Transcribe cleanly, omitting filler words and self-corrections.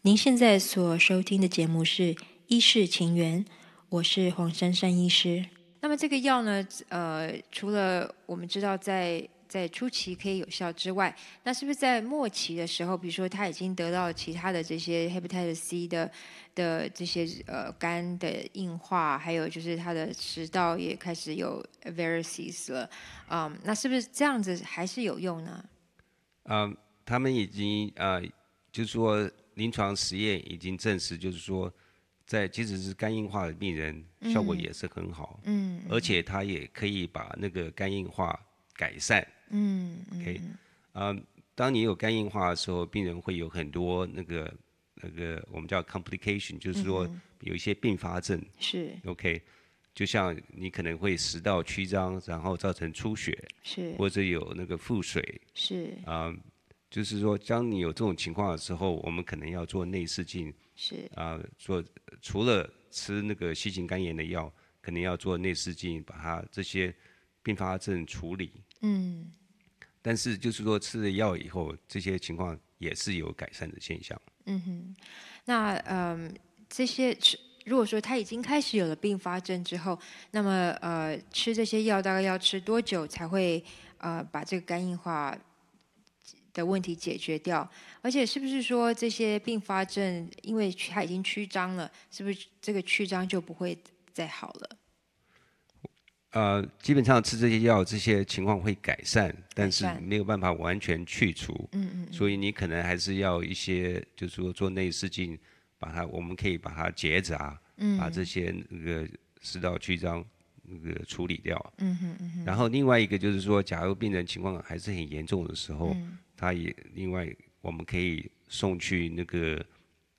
您现在所收听的节目是《医事情缘》，我是黄珊珊医师。那么这个药呢，除了我们知道在初期可以有效之外，那是不是在末期的时候，比如说他已经得到其他的这些 hepatitis C 的这些肝的硬化，还有就是他的食道也开始有 varices 了，那是不是这样子还是有用呢？ 他们已经就是说临床实验已经证实，就是说即使是肝硬化的病人，效果也是很好，而且它也可以把那个肝硬化改善。OK，当你有肝硬化的时候，病人会有很多那个我们叫 complication，就是说有一些并发症。 是 OK，就像你可能会食道曲张，然后造成出血， 是或者有那个腹水。 是就是说，当你有这种情况的时候，我们可能要做内视镜， 是除了吃那个新型肝炎的药，可能要做内视镜，把它这些并发症处理。但是就是说吃了药以后，这些情况也是有改善的现象。 那这些如果说他已经开始有了并发症之后，那么吃这些药大概要吃多久才会把这个肝硬化的问题解决掉？而且是不是说这些并发症，因为它已经曲张了，是不是这个曲张就不会再好了？ 基本上吃这些药，这些情况会改善，但是改善， 没有办法完全去除。所以你可能还是要一些，就是说做内视镜，我们可以把它结扎，把这些那个食道曲张那个处理掉。然后另外一个就是说，假如病人情况还是很严重的时候，他也另外我们可以送去那个